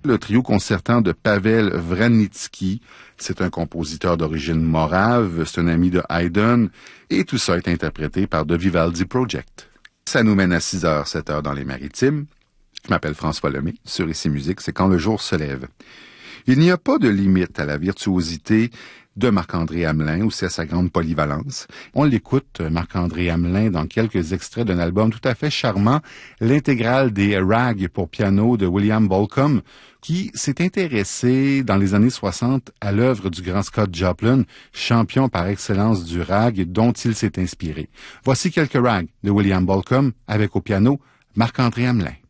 Le trio concertant de Pavel Vranitzky, c'est un compositeur d'origine morave, c'est un ami de Haydn, et tout ça est interprété par The Vivaldi Project. Ça nous mène à 6h, 7h dans les Maritimes. Je m'appelle François Lemay, sur Ici Musique, c'est quand le jour se lève. Il n'y a pas de limite à la virtuosité de Marc-André Hamelin, aussi à sa grande polyvalence. On l'écoute, Marc-André Hamelin, dans quelques extraits d'un album tout à fait charmant, l'intégrale des Rags pour piano de William Bolcom, qui s'est intéressé dans les années 60 à l'œuvre du grand Scott Joplin, champion par excellence du rag dont il s'est inspiré. Voici quelques rags de William Bolcom avec au piano Marc-André Hamelin.